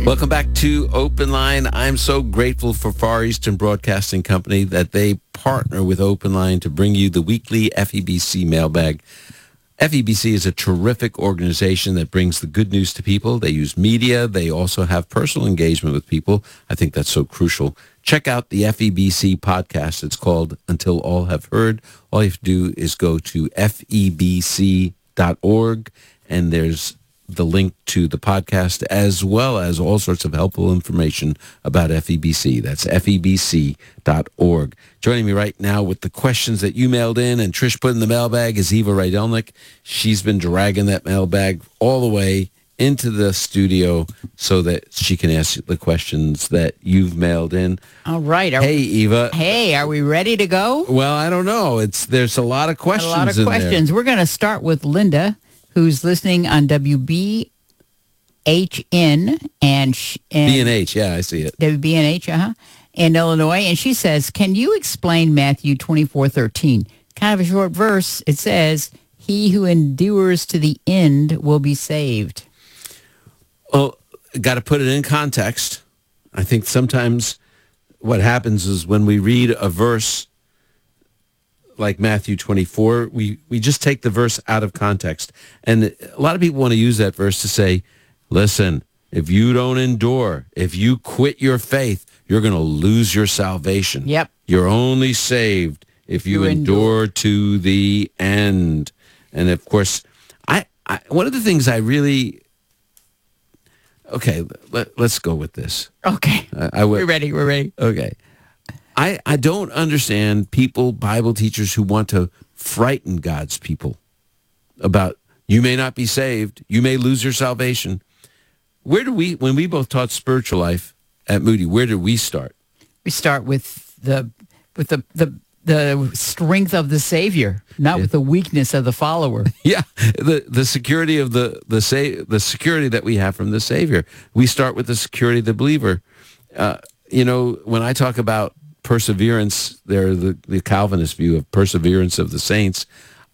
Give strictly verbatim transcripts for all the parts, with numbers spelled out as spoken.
Welcome back to Open Line. I'm so grateful for Far Eastern Broadcasting Company that they partner with Open Line to bring you the weekly F E B C mailbag. F E B C is a terrific organization that brings the good news to people. They use media. They also have personal engagement with people. I think that's so crucial. Check out the F E B C podcast. It's called Until All Have Heard. All you have to do is go to F E B C dot org, and there's the link to the podcast as well as all sorts of helpful information about F E B C. That's F E B C dot org. Joining me right now with the questions that you mailed in and Trish put in the mailbag is Eva Rydelnik. She's been dragging that mailbag all the way into the studio so that she can ask the questions that you've mailed in. All right. Are hey, we, Eva. Hey, are we ready to go? Well, I don't know. It's There's a lot of questions A lot of in questions. there. We're going to start with Linda, who's listening on W B H N and, sh- and B and H, yeah, I see it. W B N H, uh-huh, in Illinois, and she says, "Can you explain Matthew twenty-four thirteen? Kind of a short verse. It says, "He who endures to the end will be saved." Well, got to put it in context. I think sometimes what happens is when we read a verse like Matthew twenty-four, we, we just take the verse out of context. And a lot of people want to use that verse to say, listen, if you don't endure, if you quit your faith, you're going to lose your salvation. Yep. You're only saved if you, You endure. endure. to the end. And of course, I, I one of the things I really... Okay, let, let's go with this. Okay. I, I would, We're ready. We're ready. Okay. I, I don't understand people, Bible teachers, who want to frighten God's people about you may not be saved, you may lose your salvation. Where do we, when we both taught spiritual life at Moody, where did we start? We start with the with the the, the strength of the Savior, not with the weakness of the follower. Yeah, the the security of the the sa- the security that we have from the Savior. We start with the security of the believer. Uh, you know, when I talk about perseverance, there the the Calvinist view of perseverance of the saints.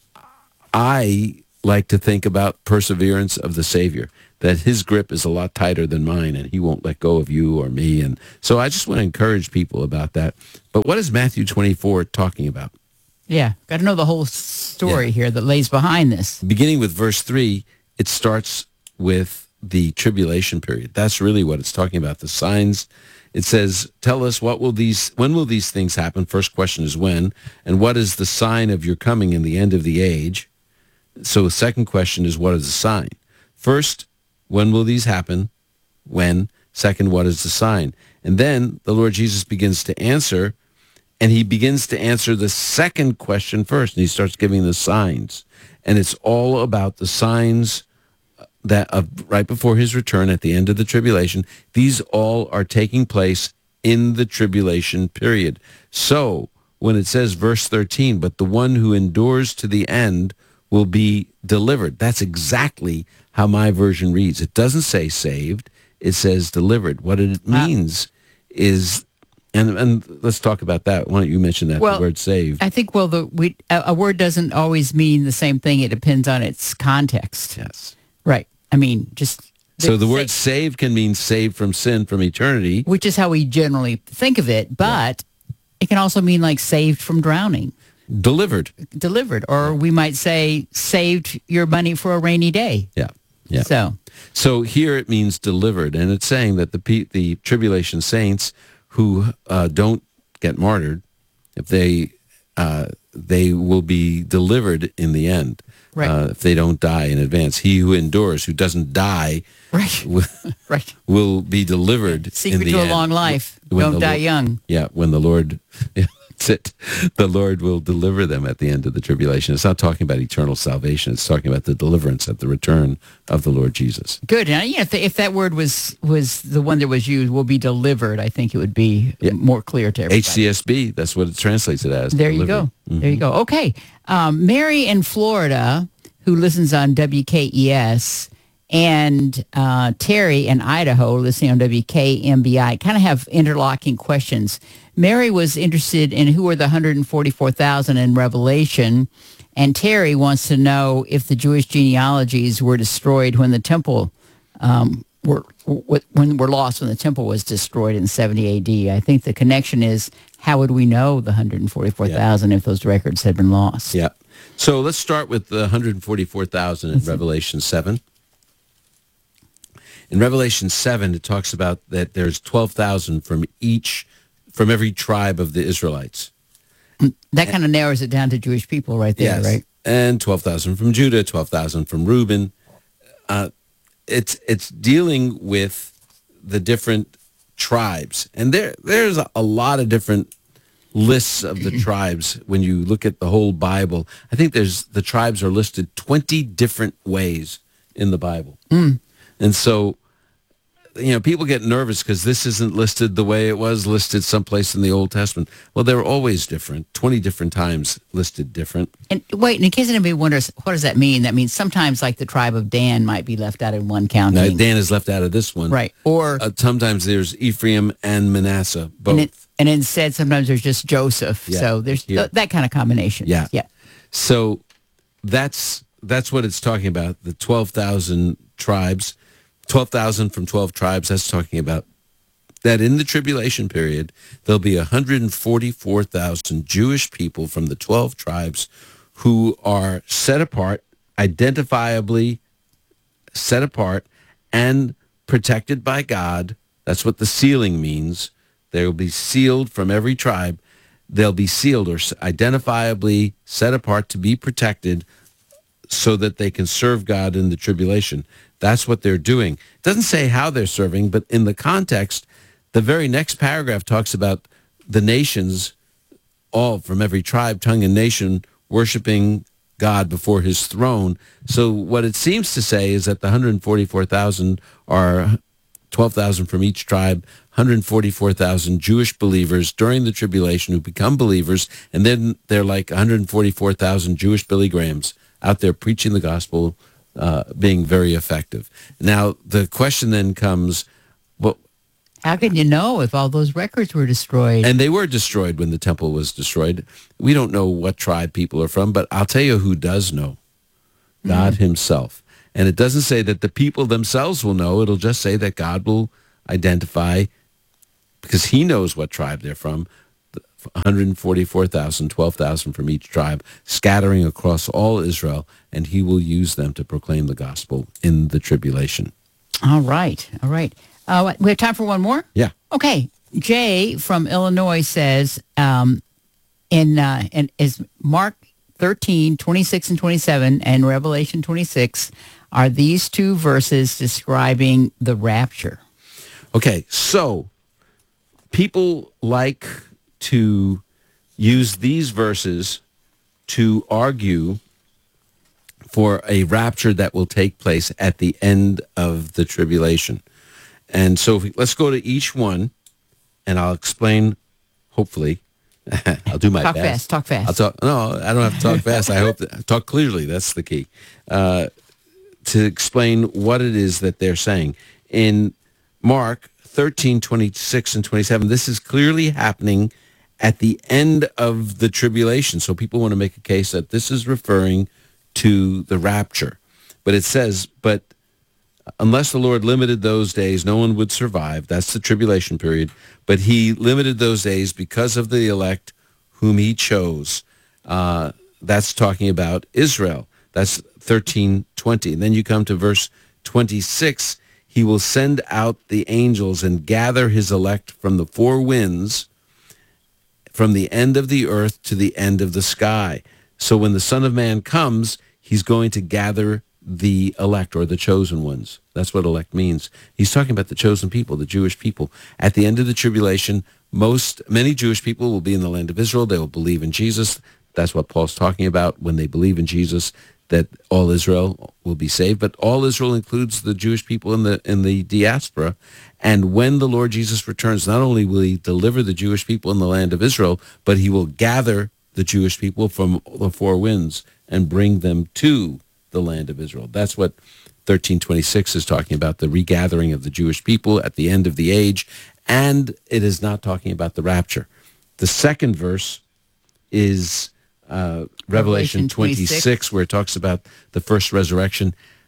I like to think about perseverance of the Savior, that his grip is a lot tighter than mine, and he won't let go of you or me. And so I just want to encourage people about that. But what is Matthew twenty-four talking about? Yeah, got to know the whole story Yeah. here that lays behind this. Beginning with verse three, it starts with the tribulation period. That's really what it's talking about, the signs. It says, tell us, what will these, when will these things happen? First question is when. And what is the sign of your coming in the end of the age? So the second question is, what is the sign? First, when will these happen? When? Second, what is the sign? And then the Lord Jesus begins to answer, and he begins to answer the second question first, and he starts giving the signs. And it's all about the signs that of right before his return at the end of the tribulation. These all are taking place in the tribulation period. So when it says verse thirteen, but the one who endures to the end will be delivered. That's exactly how my version reads. It doesn't say saved. It says delivered. What it means is, and and let's talk about that. Why don't you mention that, Well, the word saved? I think, well, the we, a, a word doesn't always mean the same thing. It depends on its context. Yes. Right. I mean, just... So the word sa- saved can mean saved from sin, from eternity. which is how we generally think of it, but it can also mean like saved from drowning, Delivered. delivered, or we might say saved your money for a rainy day. Yeah. Yeah. So, So here it means delivered, and it's saying that the pe- the tribulation saints who uh, don't get martyred, if they uh, they will be delivered in the end. Right. Uh, if they don't die in advance, he who endures, who doesn't die, right, will, right. will be delivered in Secret the to end. a long life. When Don't the die Lord- young. Yeah, when the Lord, that's it. The Lord will deliver them at the end of the tribulation. It's not talking about eternal salvation. It's talking about the deliverance at the return of the Lord Jesus. Good. And yeah, if, the, if that word was was the one that was used, will be delivered, I think it would be Yeah. more clear to everybody. H C S B, that's what it translates it as. There you delivered. go. There you go. Okay. Um, Mary in Florida, who listens on W K E S, and uh, Terry in Idaho, listening on W K M B I, kind of have interlocking questions. Mary was interested in who are the one hundred forty-four thousand in Revelation, and Terry wants to know if the Jewish genealogies were destroyed when the temple um, were, were when were lost when the temple was destroyed in seventy A D. I think the connection is, how would we know the one hundred forty-four thousand yeah. if those records had been lost? Yeah. So let's start with the one hundred forty-four thousand in Revelation seven. In Revelation seven, it talks about that there's twelve thousand from each, from every tribe of the Israelites. That kind of narrows it down to Jewish people right there, yes. right? And twelve thousand from Judah, twelve thousand from Reuben. Uh, it's it's dealing with the different tribes. And there there's a, a lot of different lists of the tribes when you look at the whole Bible. I think there's the tribes are listed twenty different ways in the Bible. Mm. And so, you know, people get nervous because this isn't listed the way it was listed someplace in the Old Testament. Well, they're always different, twenty different times listed different. And wait, and in case anybody wonders, what does that mean? That means sometimes like the tribe of Dan might be left out in one counting. Now, Dan is left out of this one. Right. Or uh, sometimes there's Ephraim and Manasseh, both. And, it, and instead, sometimes there's just Joseph. Yeah, so there's th- that kind of combination. Yeah. Yeah. So that's that's what it's talking about, the twelve thousand tribes. twelve thousand from twelve tribes, that's talking about that in the tribulation period, there'll be one hundred forty-four thousand Jewish people from the twelve tribes who are set apart, identifiably set apart, and protected by God. That's what the sealing means. They will be sealed from every tribe. They'll be sealed or identifiably set apart to be protected so that they can serve God in the tribulation. That's what they're doing. It doesn't say how they're serving, but in the context, the very next paragraph talks about the nations, all from every tribe, tongue, and nation, worshiping God before his throne. So what it seems to say is that the one hundred forty-four thousand are twelve thousand from each tribe, one hundred forty-four thousand Jewish believers during the tribulation who become believers, and then they're like one hundred forty-four thousand Jewish Billy Grahams out there preaching the gospel, uh, being very effective. Now, the question then comes, well, how can you know if all those records were destroyed? And they were destroyed when the temple was destroyed. We don't know what tribe people are from, but I'll tell you who does know. God mm-hmm. himself. And it doesn't say that the people themselves will know. It'll just say that God will identify, because he knows what tribe they're from, one hundred forty-four thousand, twelve thousand from each tribe, scattering across all Israel, and he will use them to proclaim the gospel in the tribulation. All right. All right. Uh, we have time for one more? Yeah. Okay. Jay from Illinois says, um, in, uh, in is Mark thirteen, twenty-six and twenty-seven and Revelation twenty-six, are these two verses describing the rapture? Okay, so people like to use these verses to argue for a rapture that will take place at the end of the tribulation. And so if we, let's go to each one, and I'll explain, hopefully. I'll do my talk best. Talk fast, talk fast. I'll talk, no, I don't have to talk fast. I hope that, talk clearly. That's the key. Uh, to explain what it is that they're saying. In Mark thirteen, twenty-six and twenty-seven, this is clearly happening at the end of the tribulation. So people want to make a case that this is referring to the rapture. But it says, but unless the Lord limited those days, no one would survive. That's the tribulation period. But he limited those days because of the elect whom he chose. Uh, that's talking about Israel. That's thirteen twenty. And then you come to verse twenty-six. He will send out the angels and gather his elect from the four winds, from the end of the earth to the end of the sky. So when the Son of Man comes, he's going to gather the elect, or the chosen ones. That's what elect means. He's talking about the chosen people, the Jewish people. At the end of the tribulation, most, many Jewish people will be in the land of Israel. They will believe in Jesus. That's what Paul's talking about. When they believe in Jesus, that all Israel will be saved. But all Israel includes the Jewish people in the in the diaspora. And when the Lord Jesus returns, not only will he deliver the Jewish people in the land of Israel, but he will gather the Jewish people from the four winds and bring them to the land of Israel. That's what thirteen twenty-six is talking about, the regathering of the Jewish people at the end of the age. And it is not talking about the rapture. The second verse is uh, Revelation twenty-six, where it talks about the first resurrection.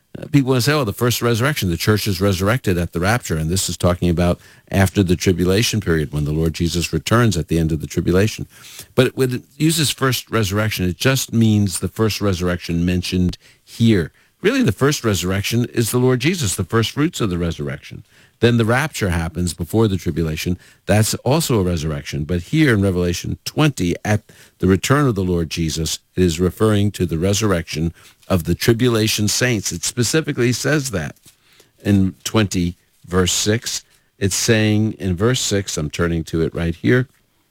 Uh, people want to say, oh, the first resurrection, the church is resurrected at the rapture, and this is talking about after the tribulation period when the Lord Jesus returns at the end of the tribulation. But when it uses first resurrection, it just means the first resurrection mentioned here. Really, the first resurrection is the Lord Jesus, the first fruits of the resurrection. Then the rapture happens before the tribulation. That's also a resurrection. But here in Revelation twenty, at the return of the Lord Jesus, it is referring to the resurrection of the tribulation saints. It specifically says that in twenty, verse six. It's saying in verse six, I'm turning to it right here.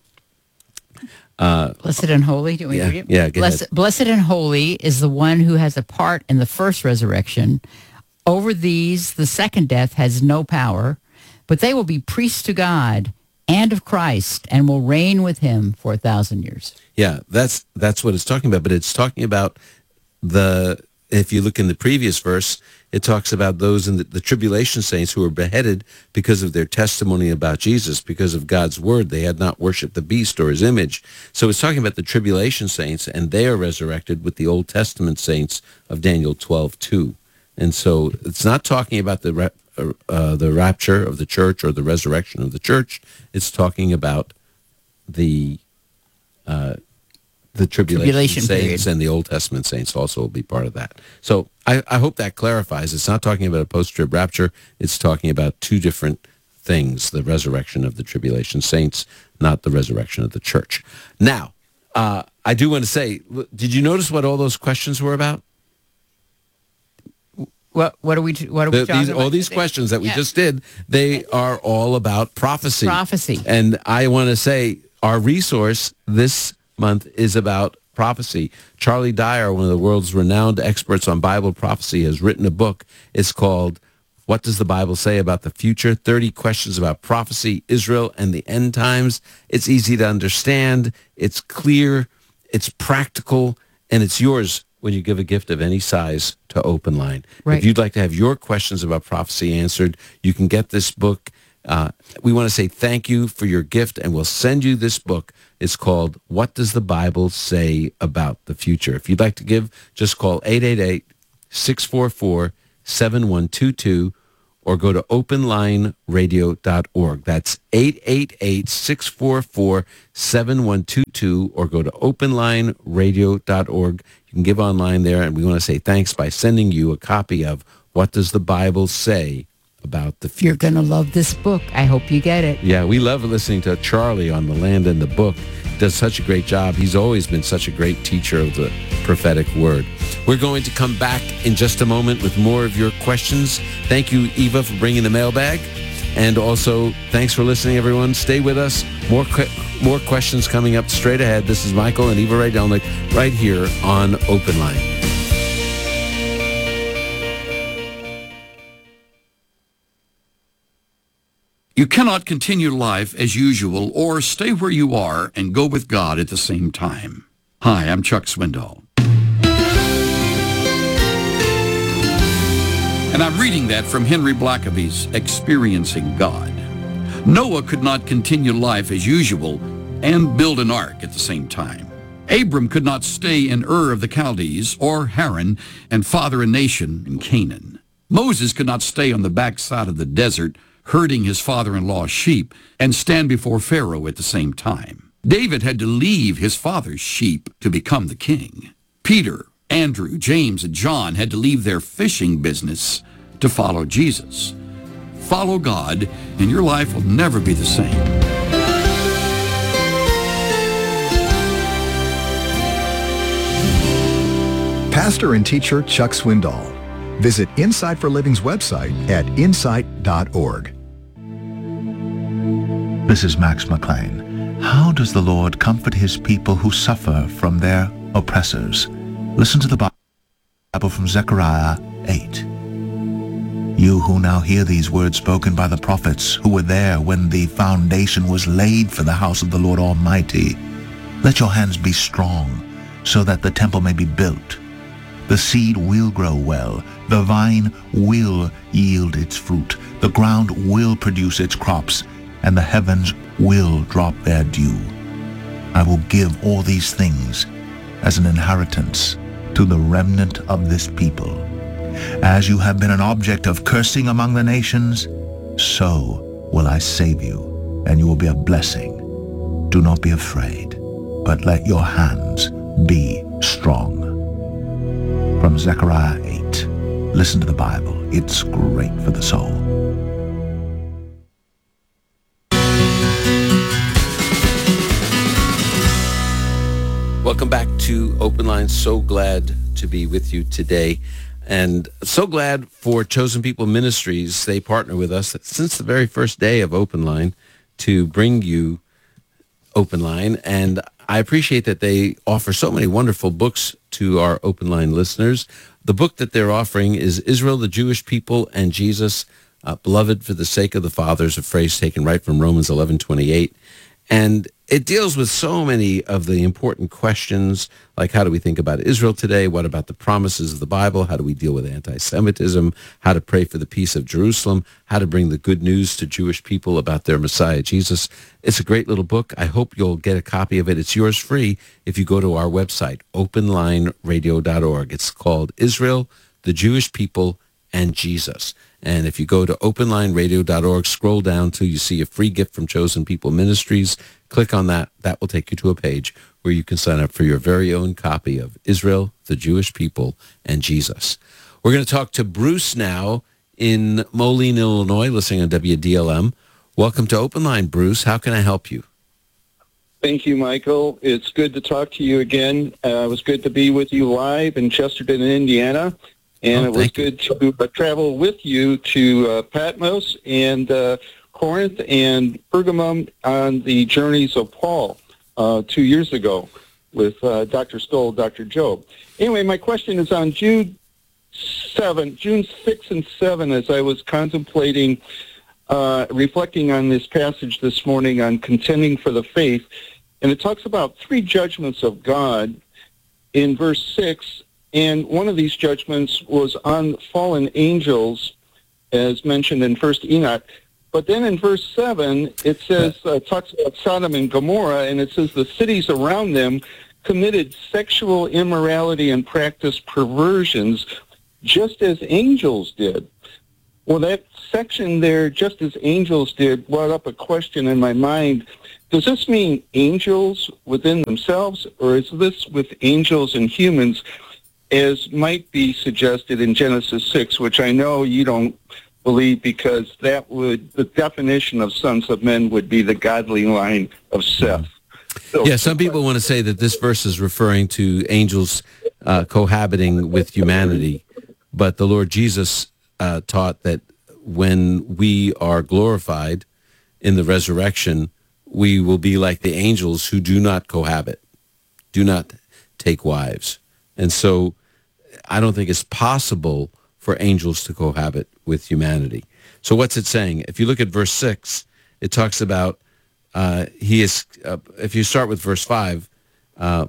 Uh, blessed and holy, do we yeah, read it? Yeah, go blessed, ahead. Blessed and holy is the one who has a part in the first resurrection. Over these, the second death has no power, but they will be priests to God and of Christ and will reign with him for a thousand years. Yeah, that's that's what it's talking about. But it's talking about the, if you look in the previous verse, it talks about those in the, the tribulation saints who were beheaded because of their testimony about Jesus, because of God's word. They had not worshipped the beast or his image. So it's talking about the tribulation saints, and they are resurrected with the Old Testament saints of Daniel twelve two. And so it's not talking about the ra- uh, the rapture of the church or the resurrection of the church. It's talking about the uh, the tribulation, Tribulation saints period. And the Old Testament saints also will be part of that. So I, I hope that clarifies. It's not talking about a post-trib rapture. It's talking about two different things, the resurrection of the tribulation saints, not the resurrection of the church. Now, uh, I do want to say, did you notice what all those questions were about? What what are we what are we The, talking these, about all these today? questions that we Yeah. just did, they are all about prophecy. Prophecy. And I want to say our resource this month is about prophecy. Charlie Dyer, one of the world's renowned experts on Bible prophecy, has written a book. It's called What Does the Bible Say About the Future? thirty Questions About Prophecy, Israel, and the End Times. It's easy to understand. It's clear. It's practical. And it's yours when you give a gift of any size to Open Line. Right. If you'd like to have your questions about prophecy answered, you can get this book. Uh, we want to say thank you for your gift, and we'll send you this book. It's called What Does the Bible Say About the Future? If you'd like to give, just call eight eight eight, six four four, seven one two two or go to open line radio dot org. That's eight eight eight, six four four, seven one two two or go to open line radio dot org. You can give online there, and we want to say thanks by sending you a copy of What Does the Bible Say About the Future? You're going to love this book. I hope you get it. Yeah, we love listening to Charlie on The Land and the Book. Does such a great job. He's always been such a great teacher of the prophetic word. We're going to come back in just a moment with more of your questions. Thank you, Eva, for bringing the mailbag. And also, thanks for listening, everyone. Stay with us. More que- more questions coming up straight ahead. This is Michael and Eva Rydelnik right here on Open Line. You cannot continue life as usual or stay where you are and go with God at the same time. Hi, I'm Chuck Swindoll. And I'm reading that from Henry Blackaby's Experiencing God. Noah could not continue life as usual and build an ark at the same time. Abram could not stay in Ur of the Chaldees or Haran and father a nation in Canaan. Moses could not stay on the backside of the desert herding his father-in-law's sheep and stand before Pharaoh at the same time. David had to leave his father's sheep to become the king. Peter, Andrew, James, and John had to leave their fishing business to follow Jesus. Follow God, and your life will never be the same. Pastor and teacher Chuck Swindoll. Visit Insight for Living's website at insight dot org. This is Max McLean. How does the Lord comfort his people who suffer from their oppressors? Listen to the Bible from Zechariah eight. You who now hear these words spoken by the prophets who were there when the foundation was laid for the house of the Lord Almighty, let your hands be strong so that the temple may be built. The seed will grow well. The vine will yield its fruit. The ground will produce its crops, and the heavens will drop their dew. I will give all these things as an inheritance to the remnant of this people, As you have been an object of cursing among the nations, so will I save you, and you will be a blessing. Do not be afraid, but let your hands be strong. From Zechariah eight. Listen to the Bible. It's great for the soul. Welcome back to Open Line. So glad to be with you today. And so glad for Chosen People Ministries. They partner with us since the very first day of Open Line to bring you Open Line. And I appreciate that they offer so many wonderful books to our Open Line listeners. The book that they're offering is Israel, the Jewish People, and Jesus, uh, Beloved for the Sake of the Fathers, a phrase taken right from Romans eleven twenty-eight. And it deals with so many of the important questions, like how do we think about Israel today? What about the promises of the Bible? How do we deal with anti-Semitism? How to pray for the peace of Jerusalem? How to bring the good news to Jewish people about their Messiah, Jesus? It's a great little book. I hope you'll get a copy of it. It's yours free if you go to our website, open line radio dot org. It's called Israel, the Jewish People, and Jesus. And if you go to open line radio dot org, scroll down till you see a free gift from Chosen People Ministries. Click on that. That will take you to a page where you can sign up for your very own copy of Israel, the Jewish People, and Jesus. We're going to talk to Bruce now in Moline, Illinois, listening on W D L M. Welcome to Open Line, Bruce. How can I help you? Thank you, Michael. It's good to talk to you again. Uh, it was good to be with you live in Chesterton, Indiana. And oh, it was you. good to uh, travel with you to uh, Patmos and uh, Corinth and Pergamum on the journeys of Paul uh, two years ago with uh, Doctor Stoll, Doctor Job. Anyway, my question is on June seventh, June sixth and seventh, as I was contemplating, uh, reflecting on this passage this morning on contending for the faith, and it talks about three judgments of God in verse six. And one of these judgments was on fallen angels, as mentioned in First Enoch. But then in verse seven, it says, uh, talks about Sodom and Gomorrah, and it says the cities around them committed sexual immorality and practiced perversions, just as angels did. Well, that section there, just as angels did, brought up a question in my mind. Does this mean angels within themselves, or is this with angels and humans, as might be suggested in Genesis six, which I know you don't believe, because that would, the definition of sons of men would be the godly line of Seth. So, yeah, some people want to say that this verse is referring to angels uh, cohabiting with humanity, but the Lord Jesus uh, taught that when we are glorified in the resurrection, we will be like the angels who do not cohabit, do not take wives. And so I don't think it's possible for angels to cohabit with humanity. So what's it saying? If you look at verse six, it talks about, uh, he is, uh, if you start with verse five, uh,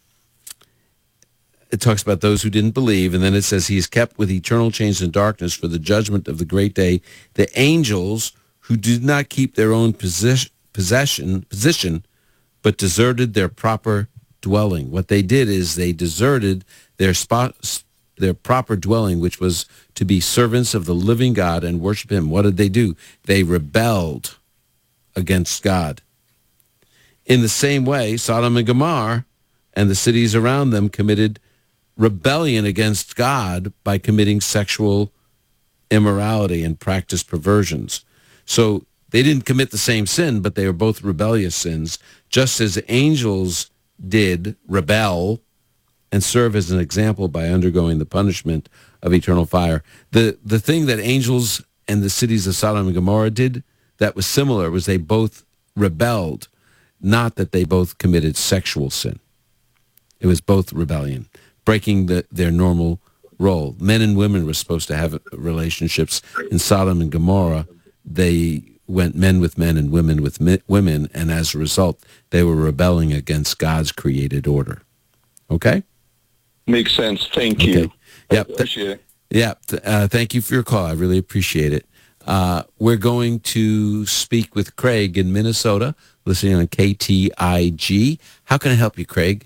it talks about those who didn't believe, and then it says he is kept with eternal chains and darkness for the judgment of the great day. The angels who did not keep their own position, possession, position, but deserted their proper dwelling. What they did is they deserted their spot, their proper dwelling, which was to be servants of the living God and worship him. What did they do? They rebelled against God. In the same way, Sodom and Gomorrah and the cities around them committed rebellion against God by committing sexual immorality and practiced perversions. So they didn't commit the same sin, but they were both rebellious sins, just as angels did rebel and serve as an example by undergoing the punishment of eternal fire. The the thing that angels and the cities of Sodom and Gomorrah did that was similar was they both rebelled, not that they both committed sexual sin. It was both rebellion, breaking the, their normal role. Men and women were supposed to have relationships. In Sodom and Gomorrah, they went men with men and women with mi- women, and as a result, they were rebelling against God's created order. Okay? Makes sense. Thank Okay. you. Yep. I appreciate it. Yeah, uh, thank you for your call. I really appreciate it. Uh, we're going to speak with Craig in Minnesota, listening on K T I G. How can I help you, Craig?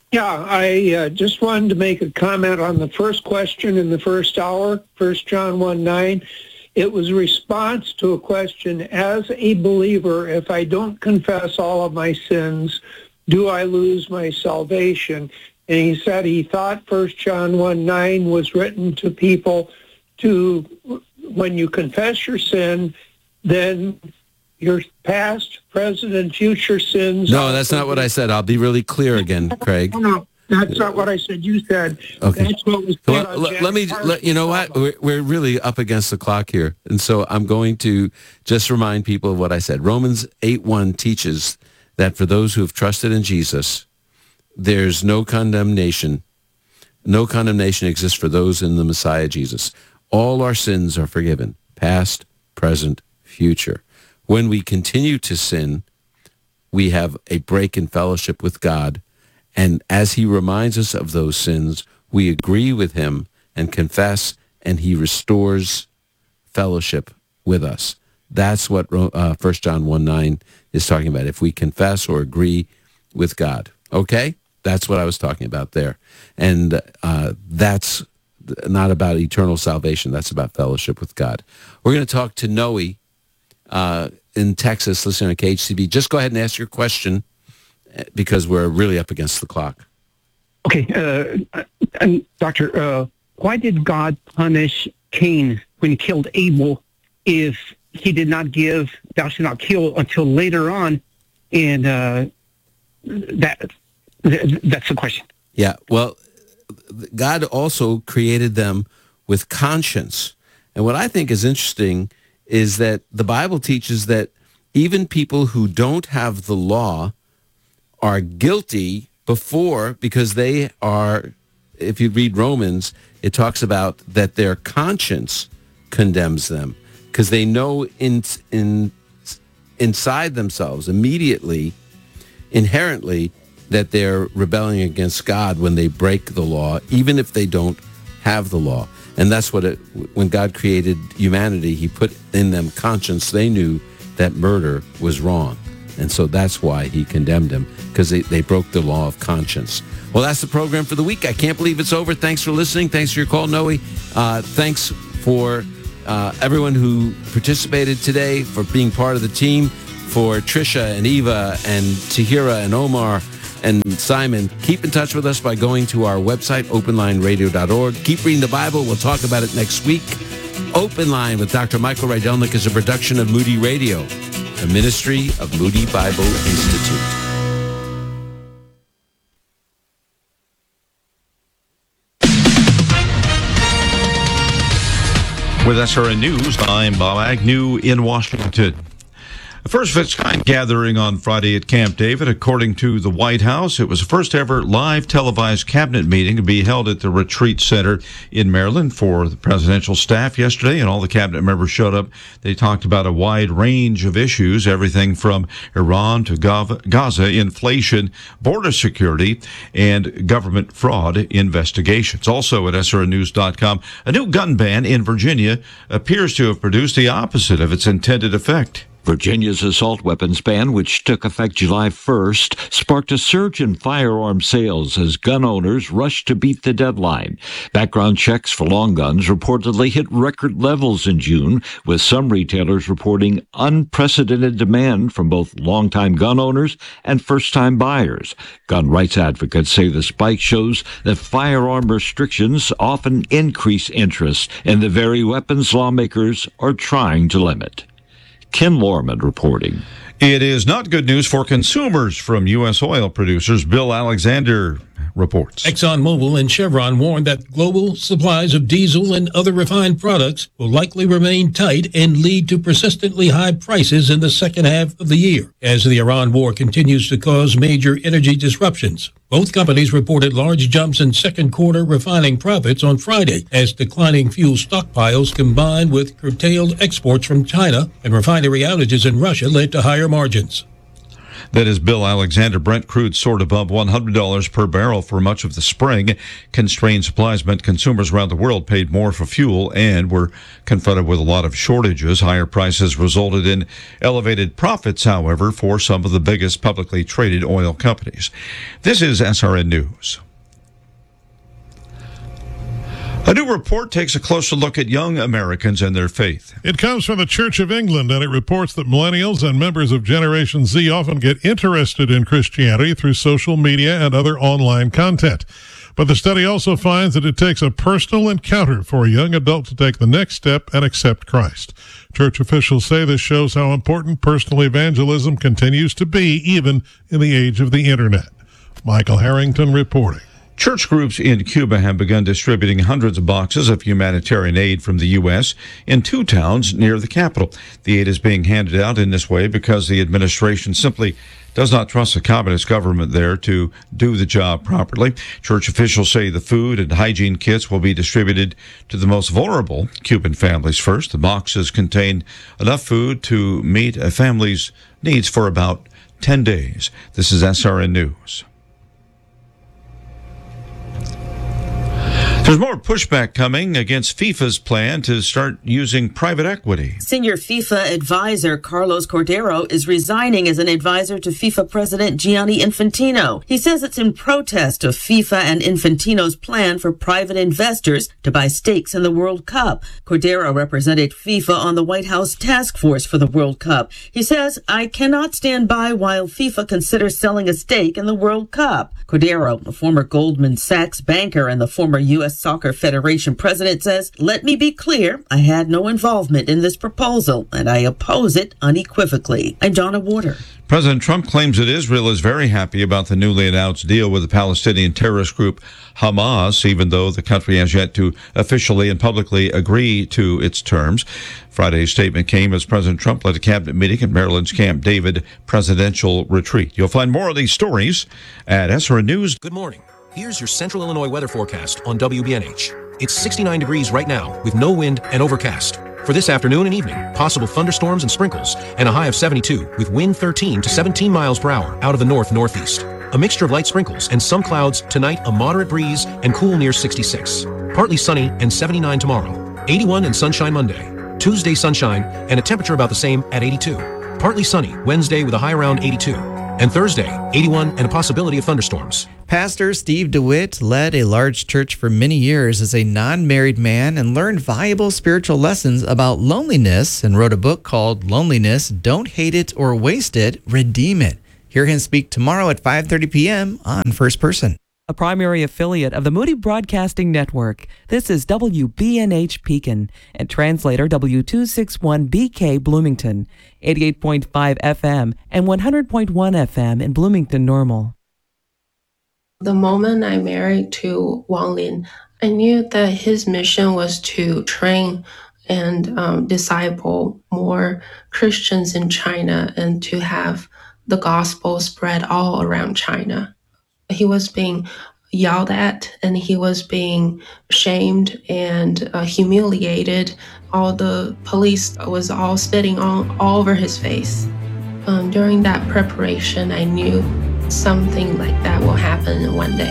Yeah, I uh, just wanted to make a comment on the first question in the first hour, First John one nine. It was a response to a question, as a believer, if I don't confess all of my sins, do I lose my salvation? And he said he thought First John one nine was written to people to, when you confess your sin, then your past, present, and future sins. No, that's not what I said. I'll be really clear again, Craig. No, no, that's not what I said. You said okay. That's what was said Well, on let, let me, let, you know what? We're, we're really up against the clock here. And so I'm going to just remind people of what I said. Romans eight one teaches that for those who have trusted in Jesus, there's no condemnation. No condemnation exists for those in the Messiah Jesus. All our sins are forgiven, past, present, future. When we continue to sin, we have a break in fellowship with God. And as he reminds us of those sins, we agree with him and confess, and he restores fellowship with us. That's what uh, First John one nine is talking about, if we confess or agree with God. Okay? That's what I was talking about there. And uh, that's not about eternal salvation. That's about fellowship with God. We're going to talk to Noe uh, in Texas, listening on K H C B. Just go ahead and ask your question because we're really up against the clock. Okay. Uh, and Doctor, uh, why did God punish Cain when he killed Abel if he did not give thou shalt not kill until later on? And uh, that that's the question. Yeah, well, God also created them with conscience. And what I think is interesting is that the Bible teaches that even people who don't have the law are guilty before, because they are, if you read Romans, it talks about that their conscience condemns them, because they know in, in inside themselves immediately, inherently, that they're rebelling against God when they break the law, even if they don't have the law. And that's what it, when God created humanity, he put in them conscience. They knew that murder was wrong. And so that's why he condemned them, because they, they broke the law of conscience. Well, that's the program for the week. I can't believe it's over. Thanks for listening. Thanks for your call, Noe. Uh, thanks for uh, everyone who participated today, for being part of the team, for Trisha and Eva and Tahira and Omar and Simon. Keep in touch with us by going to our website, open line radio dot org. Keep reading the Bible. We'll talk about it next week. Open Line with Doctor Michael Rydelnik is a production of Moody Radio, a ministry of Moody Bible Institute. With S R N News, I'm Bob Agnew in Washington. The first of its kind gathering on Friday at Camp David. According to the White House, it was the first ever live televised cabinet meeting to be held at the Retreat Center in Maryland for the presidential staff yesterday, and all the cabinet members showed up. They talked about a wide range of issues, everything from Iran to Gaza, inflation, border security, and government fraud investigations. Also at S R N news dot com, a new gun ban in Virginia appears to have produced the opposite of its intended effect. Virginia's assault weapons ban, which took effect July first, sparked a surge in firearm sales as gun owners rushed to beat the deadline. Background checks for long guns reportedly hit record levels in June, with some retailers reporting unprecedented demand from both longtime gun owners and first-time buyers. Gun rights advocates say the spike shows that firearm restrictions often increase interest in the very weapons lawmakers are trying to limit. Ken Lorman reporting. It is not good news for consumers from U S oil producers. Bill Alexander reports. ExxonMobil and Chevron warned that global supplies of diesel and other refined products will likely remain tight and lead to persistently high prices in the second half of the year, as the Iran war continues to cause major energy disruptions. Both companies reported large jumps in second quarter refining profits on Friday, as declining fuel stockpiles combined with curtailed exports from China and refinery outages in Russia led to higher margins. That is Bill Alexander. Brent crude soared above one hundred dollars per barrel for much of the spring. Constrained supplies meant consumers around the world paid more for fuel and were confronted with a lot of shortages. Higher prices resulted in elevated profits, however, for some of the biggest publicly traded oil companies. This is S R N News. A new report takes a closer look at young Americans and their faith. It comes from the Church of England, and it reports that millennials and members of Generation Z often get interested in Christianity through social media and other online content. But the study also finds that it takes a personal encounter for a young adult to take the next step and accept Christ. Church officials say this shows how important personal evangelism continues to be, even in the age of the Internet. Michael Harrington reporting. Church groups in Cuba have begun distributing hundreds of boxes of humanitarian aid from the U S in two towns near the capital. The aid is being handed out in this way because the administration simply does not trust the communist government there to do the job properly. Church officials say the food and hygiene kits will be distributed to the most vulnerable Cuban families first. The boxes contain enough food to meet a family's needs for about ten days. This is S R N News. There's more pushback coming against FIFA's plan to start using private equity. Senior FIFA advisor Carlos Cordero is resigning as an advisor to FIFA president Gianni Infantino. He says it's in protest of FIFA and Infantino's plan for private investors to buy stakes in the World Cup. Cordero represented FIFA on the White House task force for the World Cup. He says, "I cannot stand by while FIFA considers selling a stake in the World Cup." Cordero, a former Goldman Sachs banker and the former U S Soccer Federation president, says, "Let me be clear, I had no involvement in this proposal, and I oppose it unequivocally." I'm Donna Warder. President Trump claims that Israel is very happy about the newly announced deal with the Palestinian terrorist group Hamas, even though the country has yet to officially and publicly agree to its terms. Friday's statement came as President Trump led a cabinet meeting at Maryland's Camp David presidential retreat. You'll find more of these stories at S R N News. Good morning. Here's your Central Illinois weather forecast on W B N H. It's sixty-nine degrees right now with no wind and overcast. For this afternoon and evening, possible thunderstorms and sprinkles, and a high of seventy-two with wind thirteen to seventeen miles per hour out of the north-northeast. A mixture of light sprinkles and some clouds. Tonight, a moderate breeze and cool near sixty-six. Partly sunny and seventy-nine tomorrow. eighty-one and sunshine Monday. Tuesday sunshine and a temperature about the same at eighty-two. Partly sunny Wednesday with a high around eighty-two. And Thursday, eighty-one and a possibility of thunderstorms. Pastor Steve DeWitt led a large church for many years as a non-married man and learned valuable spiritual lessons about loneliness and wrote a book called Loneliness, Don't Hate It or Waste It, Redeem It. Hear him speak tomorrow at five thirty p.m. on First Person. A primary affiliate of the Moody Broadcasting Network. This is W B N H Pekin and translator W two sixty-one B K Bloomington, eighty-eight point five F M and one hundred point one F M in Bloomington Normal. The moment I married to Wang Lin, I knew that his mission was to train and um, disciple more Christians in China and to have the gospel spread all around China. He was being yelled at and he was being shamed and uh, humiliated. All the police was all spitting on all over his face. Um, during that preparation, I knew something like that will happen one day.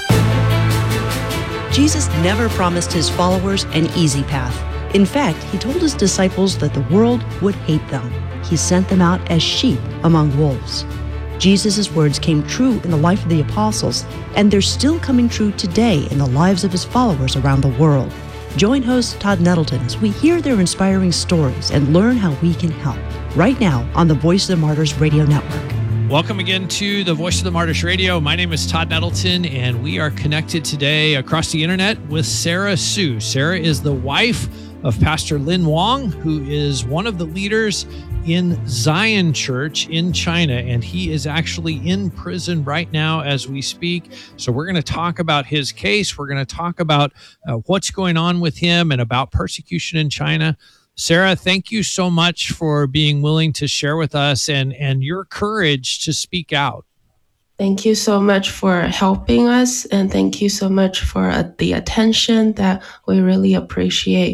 Jesus never promised his followers an easy path. In fact, he told his disciples that the world would hate them. He sent them out as sheep among wolves. Jesus' words came true in the life of the apostles, and they're still coming true today in the lives of his followers around the world. Join host Todd Nettleton as we hear their inspiring stories and learn how we can help. Right now on the Voice of the Martyrs Radio Network. Welcome again to the Voice of the Martyrs Radio. My name is Todd Nettleton, and we are connected today across the internet with Sarah Sue. Sarah is the wife of Pastor Lin Wang, who is one of the leaders in Zion Church in China, and he is actually in prison right now as we speak. So we're going to talk about his case. We're going to talk about uh, what's going on with him and about persecution in China. Sarah, thank you so much for being willing to share with us and, and your courage to speak out. Thank you so much for helping us, and thank you so much for uh, the attention that we really appreciate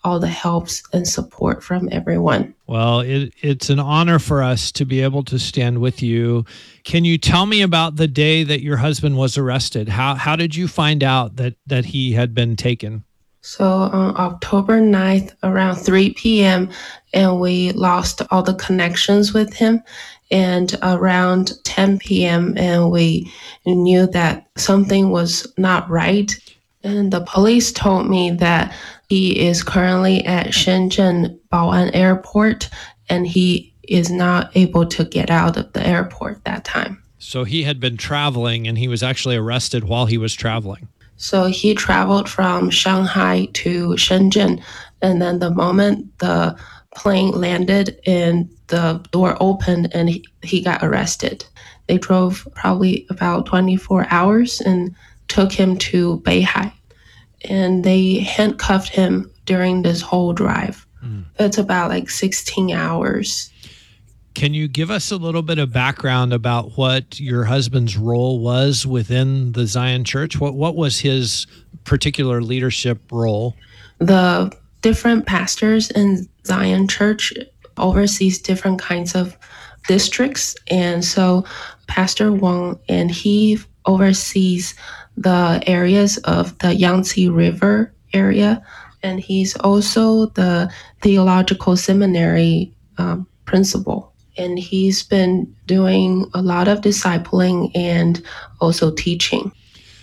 all the helps and support from everyone. Well, it, it's an honor for us to be able to stand with you. Can you tell me about the day that your husband was arrested? How how did you find out that, that he had been taken? So on October ninth, around three p.m., and we lost all the connections with him. And around ten p.m., and we knew that something was not right. And the police told me that he is currently at Shenzhen Baoan Airport, and he is not able to get out of the airport that time. So he had been traveling, and he was actually arrested while he was traveling. So he traveled from Shanghai to Shenzhen, and then the moment the plane landed and the door opened, and he, he got arrested. They drove probably about twenty-four hours and took him to Beihai, and they handcuffed him during this whole drive. Mm. It's about like sixteen hours. Can you give us a little bit of background about what your husband's role was within the Zion Church? What what was his particular leadership role? The different pastors in Zion Church oversees different kinds of districts. And so Pastor Wang, and he oversees the areas of the Yangtze River area. And he's also the theological seminary um, principal. And he's been doing a lot of discipling and also teaching.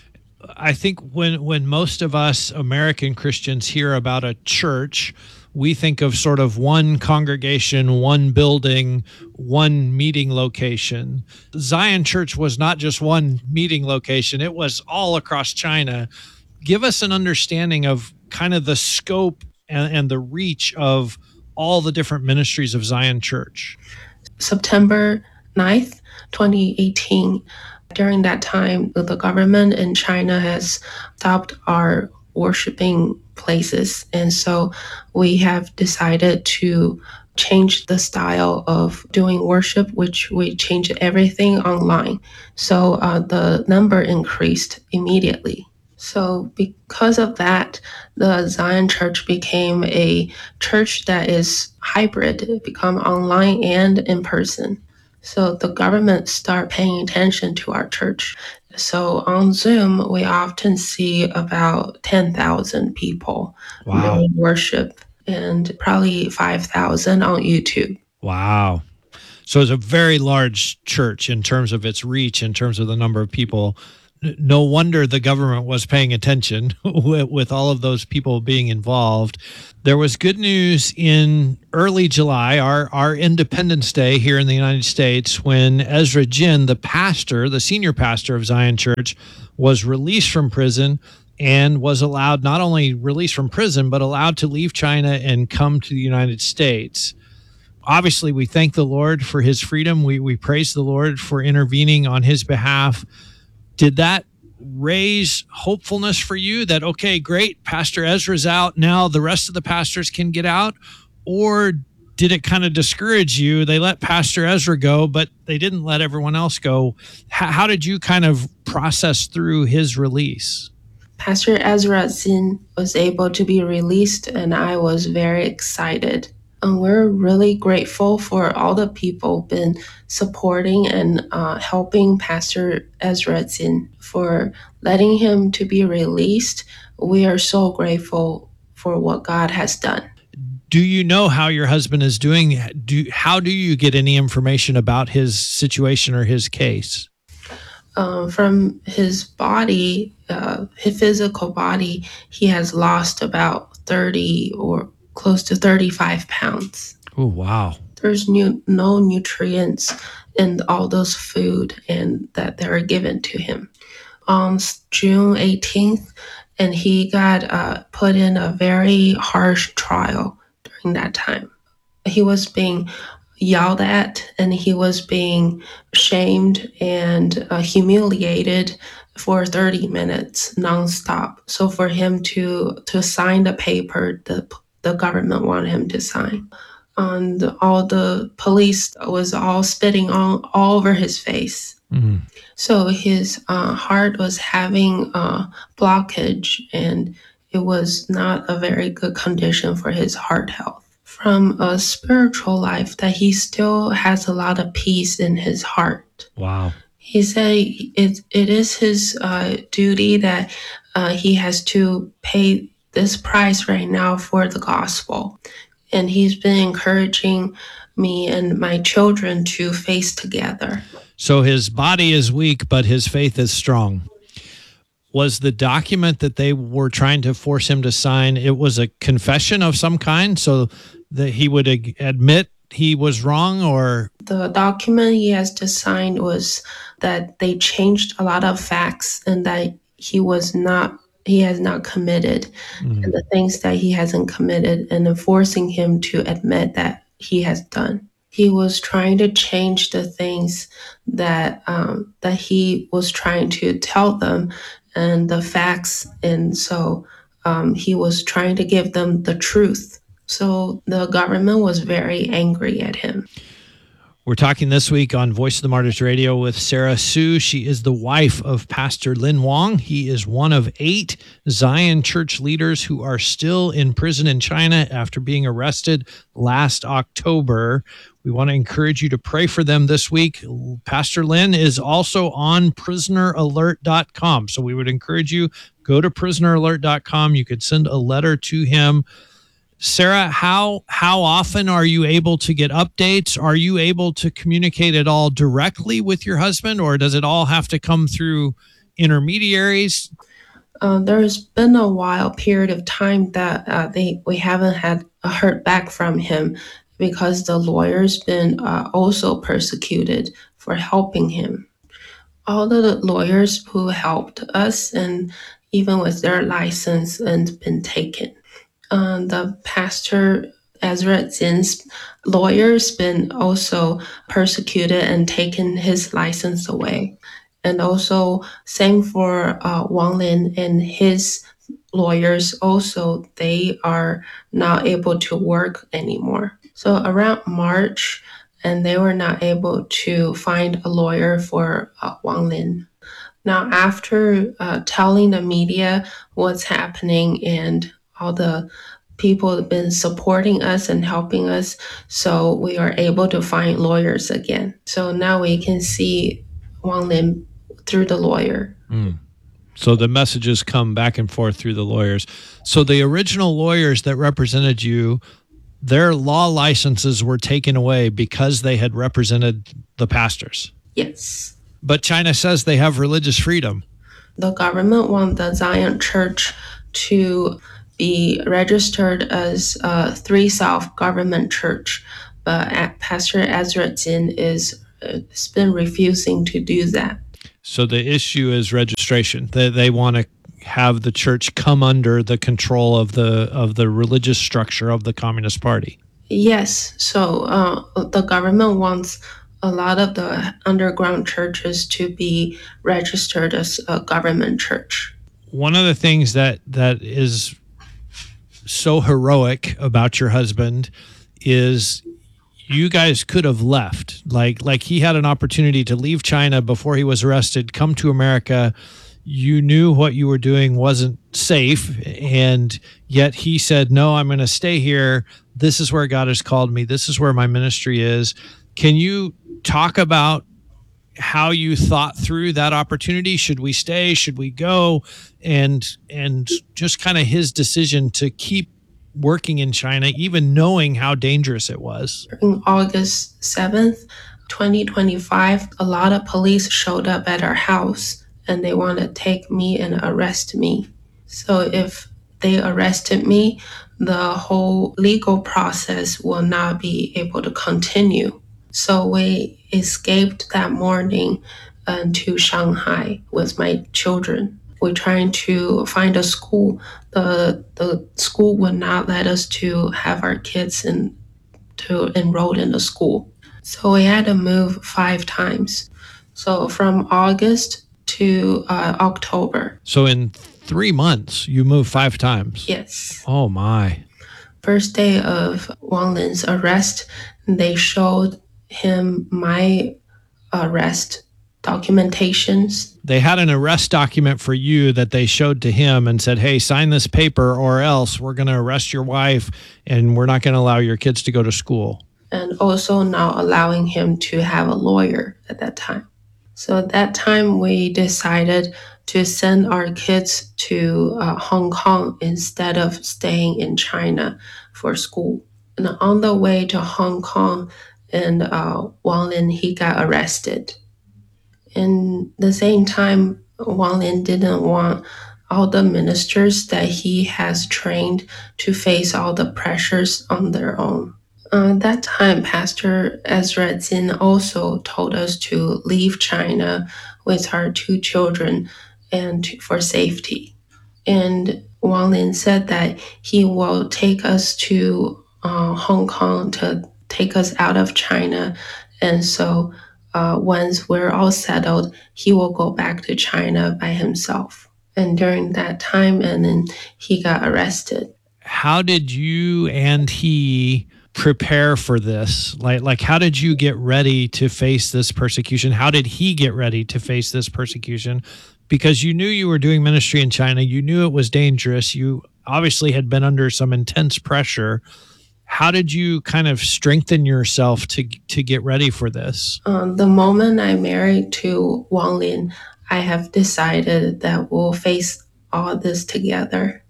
I think when, when most of us American Christians hear about a church, we think of sort of one congregation, one building, one meeting location. Zion Church was not just one meeting location. It was all across China. Give us an understanding of kind of the scope and, and the reach of all the different ministries of Zion Church. September ninth, twenty eighteen, during that time, the government in China has stopped our worshiping places. And so we have decided to change the style of doing worship, which we changed everything online. So uh, the number increased immediately. So because of that, the Zion Church became a church that is hybrid. It become online and in person. So the government start paying attention to our church. So on Zoom, we often see about ten thousand people wow. doing worship, and probably five thousand on YouTube. Wow. So it's a very large church in terms of its reach, in terms of the number of people. No wonder the government was paying attention with, with all of those people being involved. There was good news in early July, our, our Independence Day here in the United States, when Ezra Jin, the pastor, the senior pastor of Zion Church, was released from prison and was allowed, not only released from prison, but allowed to leave China and come to the United States. Obviously, we thank the Lord for his freedom. We, we praise the Lord for intervening on his behalf. Did that raise hopefulness for you that, okay, great, Pastor Ezra's out, now the rest of the pastors can get out? Or did it kind of discourage you? They let Pastor Ezra go, but they didn't let everyone else go. How, how did you kind of process through his release? Pastor Ezra Jin was able to be released, and I was very excited. And we're really grateful for all the people been supporting and uh, helping Pastor Ezra Jin for letting him to be released. We are so grateful for what God has done. Do you know how your husband is doing? Do how do you get any information about his situation or his case? Um, from his body, uh, his physical body, he has lost about thirty or close to thirty-five pounds. Oh, wow. There's new, no nutrients in all those food and that they were given to him. On June eighteenth, and he got uh, put in a very harsh trial during that time. He was being yelled at, and he was being shamed and uh, humiliated for thirty minutes nonstop. So for him to, to sign the paper, the the government wanted him to sign. And all the police was all spitting all, all over his face. Mm-hmm. So his uh, heart was having a blockage, and it was not a very good condition for his heart health. From a spiritual life, that he still has a lot of peace in his heart. Wow. He said it, it is his uh, duty that uh, he has to pay this price right now for the gospel. And he's been encouraging me and my children to face together. So his body is weak, but his faith is strong. Was the document that they were trying to force him to sign, it was a confession of some kind, so that he would ag- admit he was wrong, or? The document he has to sign was that they changed a lot of facts and that he was not, he has not committed mm-hmm. and the things that he hasn't committed, and enforcing him to admit that he has done. He was trying to change the things that um, that he was trying to tell them and the facts. And so um, he was trying to give them the truth. So the government was very angry at him. We're talking this week on Voice of the Martyrs Radio with Sarah Su. She is the wife of Pastor Lin Wang. He is one of eight Zion Church leaders who are still in prison in China after being arrested last October. We want to encourage you to pray for them this week. Pastor Lin is also on prisoner alert dot com. So we would encourage you, go to prisoner alert dot com. You could send a letter to him. Sarah, how how often are you able to get updates? Are you able to communicate at all directly with your husband, or does it all have to come through intermediaries? Uh, there's been a while period of time that uh, they we haven't had a heard back from him because the lawyer's been uh, also persecuted for helping him. All the lawyers who helped us, and even with their license, and been taken. Um, the pastor Ezra Zin's lawyer's been also persecuted and taken his license away. And also same for uh, Wang Lin and his lawyers also, they are not able to work anymore. So around March, and they were not able to find a lawyer for uh, Wang Lin. Now after uh, telling the media what's happening and all the people have been supporting us and helping us, so we are able to find lawyers again. So now we can see Wang Lin through the lawyer. Mm. So the messages come back and forth through the lawyers. So the original lawyers that represented you, their law licenses were taken away because they had represented the pastors. Yes. But China says they have religious freedom. The government wants the Zion Church to be registered as a Three South government church, but Pastor Ezra Zin is uh, has been refusing to do that. So the issue is registration. They they want to have the church come under the control of the of the religious structure of the Communist Party. Yes. So uh, the government wants a lot of the underground churches to be registered as a government church. One of the things that that is so heroic about your husband is you guys could have left. Like like he had an opportunity to leave China before he was arrested, come to America. You knew what you were doing wasn't safe, and yet he said, no, I'm going to stay here. This is where God has called me. This is where my ministry is. Can you talk about how you thought through that opportunity? Should we stay? Should we go? And and just kind of his decision to keep working in China, even knowing how dangerous it was. On August seventh, twenty twenty-five, a lot of police showed up at our house and they want to take me and arrest me. So if they arrested me, the whole legal process will not be able to continue. So we escaped that morning uh, to Shanghai with my children. We're trying to find a school. The the school would not let us to have our kids in, to enroll in the school. So we had to move five times. So from August to uh, October. So in three months, you moved five times? Yes. Oh, my. First day of Wang Lin's arrest, they showed him my arrest documentations. They had an arrest document for you that they showed to him and said, hey, sign this paper or else we're going to arrest your wife and we're not going to allow your kids to go to school. And also now allowing him to have a lawyer at that time. So at that time, we decided to send our kids to uh, Hong Kong instead of staying in China for school. And on the way to Hong Kong, and uh, Wang Lin, he got arrested. And the same time, Wang Lin didn't want all the ministers that he has trained to face all the pressures on their own. Uh, at that time, Pastor Ezra Zin also told us to leave China with our two children and to, for safety. And Wang Lin said that he will take us to uh, Hong Kong to take us out of China. And so uh, once we're all settled, he will go back to China by himself. And during that time, and then he got arrested. How did you and he prepare for this? Like, like, how did you get ready to face this persecution? How did he get ready to face this persecution? Because you knew you were doing ministry in China. You knew it was dangerous. You obviously had been under some intense pressure. How did you kind of strengthen yourself to to get ready for this? Um, the moment I married to Wang Lin, I have decided that we'll face all this together.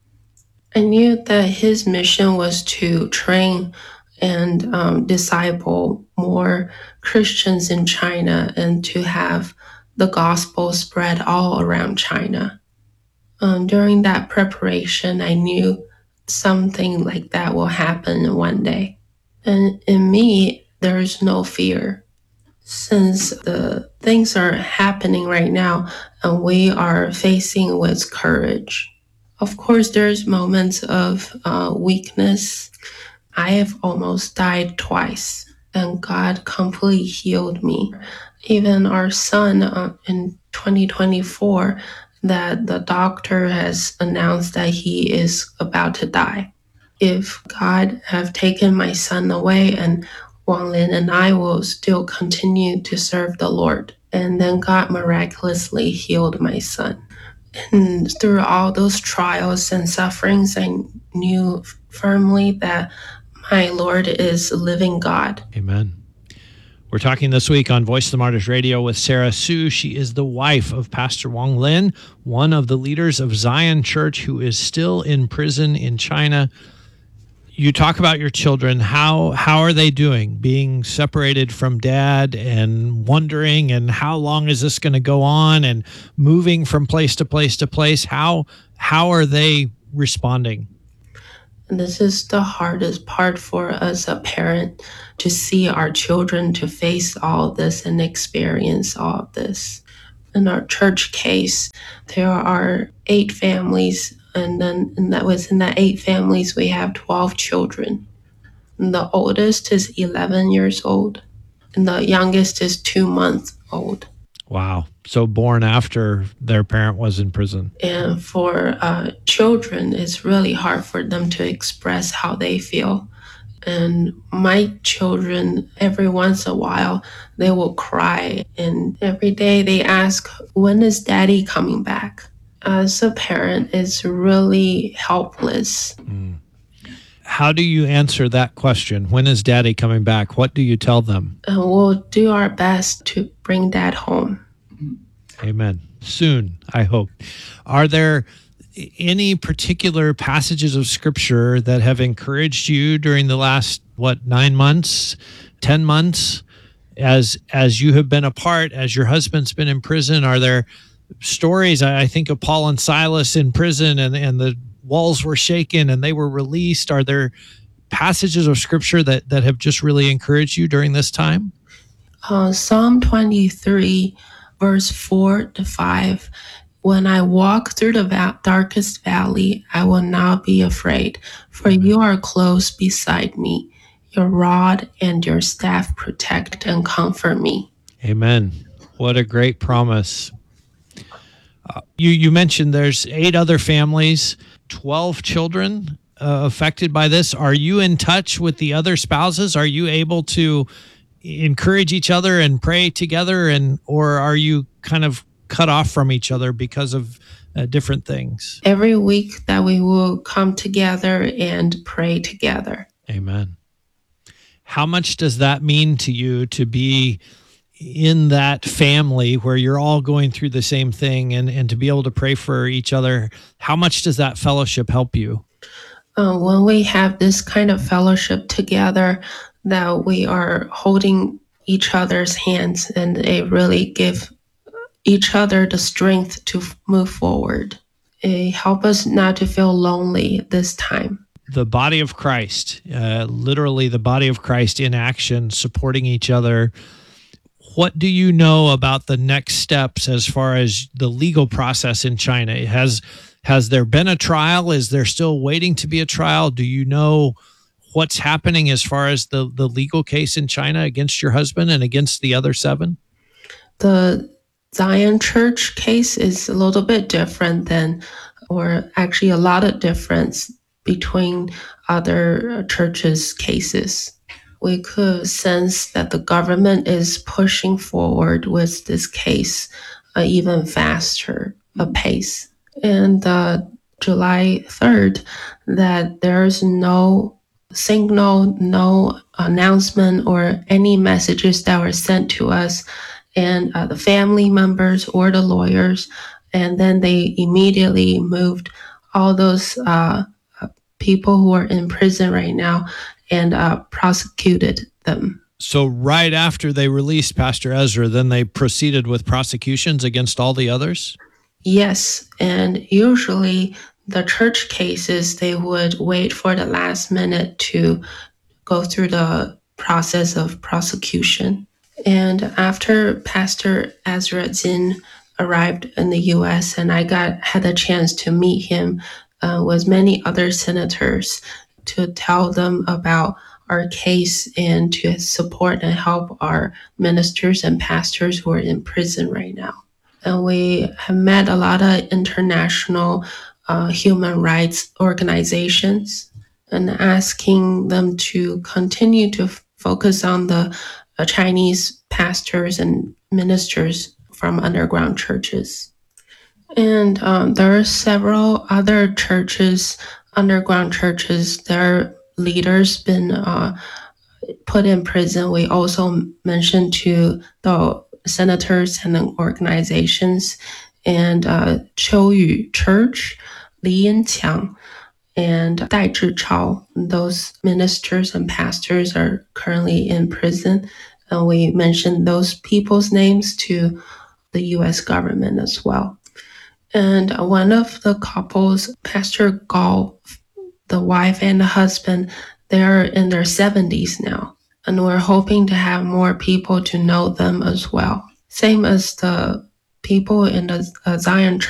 I knew that his mission was to train and um, disciple more Christians in China and to have the gospel spread all around China. Um, during that preparation, I knew something like that will happen one day. And in me, there is no fear. Since the things are happening right now and we are facing with courage. Of course, there's moments of uh, weakness. I have almost died twice, and God completely healed me. Even our son uh, in twenty twenty-four, that the doctor has announced that he is about to die. If God have taken my son away, and Wang Lin and I will still continue to serve the Lord. And then God miraculously healed my son. And through all those trials and sufferings, I knew firmly that my Lord is a living God. Amen. We're talking this week on Voice of the Martyrs Radio with Sarah Su. She is the wife of Pastor Wang Lin, one of the leaders of Zion Church who is still in prison in China. You talk about your children. How how are they doing? Being separated from dad and wondering, and how long is this going to go on? And moving from place to place to place. How how are they responding? And this is the hardest part for us, a parent, to see our children to face all this and experience all of this. In our church case, there are eight families. And then and that was in that eight families, we have twelve children. And the oldest is eleven years old. And the youngest is two months old. Wow. So born after their parent was in prison. And for uh, children, it's really hard for them to express how they feel. And my children, every once in a while, they will cry. And every day they ask, when is daddy coming back? As a parent, it's really helpless. Mm. How do you answer that question? When is daddy coming back? What do you tell them? And we'll do our best to bring dad home. Amen. Soon, I hope. Are there any particular passages of scripture that have encouraged you during the last, what, nine months, ten months, as as you have been apart, as your husband's been in prison? Are there stories? I think of Paul and Silas in prison, and, and the walls were shaken and they were released. Are there passages of scripture that, that have just really encouraged you during this time? Uh, Psalm twenty-three, verse four to five. When I walk through the va- darkest valley, I will not be afraid, for you are close beside me. Your rod and your staff protect and comfort me. Amen. What a great promise. Uh, you, you mentioned there's eight other families, twelve children uh, affected by this. Are you in touch with the other spouses? Are you able to encourage each other and pray together, and or are you kind of cut off from each other because of uh, different things? Every week that we will come together and pray together. Amen. How much does that mean to you to be in that family where you're all going through the same thing, and, and to be able to pray for each other? How much does that fellowship help you? Uh, when we have this kind of fellowship together, that we are holding each other's hands, and it really give each other the strength to f- move forward. It help us not to feel lonely this time. The body of Christ, uh, literally the body of Christ in action, supporting each other. What do you know about the next steps as far as the legal process in China? Has has there been a trial? Is there still waiting to be a trial? Do you know what's happening as far as the, the legal case in China against your husband and against the other seven? The Zion Church case is a little bit different than, or actually a lot of difference between other churches' cases. We could sense that the government is pushing forward with this case uh, even faster a pace. And uh, July third, that there's no signal, no announcement or any messages that were sent to us and uh, the family members or the lawyers. And then they immediately moved all those uh, people who are in prison right now and uh, prosecuted them. So right after they released Pastor Ezra, then they proceeded with prosecutions against all the others? Yes, and usually the church cases, they would wait for the last minute to go through the process of prosecution. And after Pastor Ezra Zin arrived in the U S and I got had a chance to meet him uh, with many other senators to tell them about our case and to support and help our ministers and pastors who are in prison right now. And we have met a lot of international uh, human rights organizations and asking them to continue to f- focus on the uh, Chinese pastors and ministers from underground churches. And um, there are several other churches, underground churches, their leaders been uh, put in prison. We also mentioned to the senators and the organizations, and uh, Qiuyu Church, Li Yinqiang, and Dai Zhichao. Those ministers and pastors are currently in prison. And we mentioned those people's names to the U S government as well. And one of the couples, Pastor Gao, the wife and the husband, they're in their seventies now. And we're hoping to have more people to know them as well. Same as the people in the uh, Zion Church.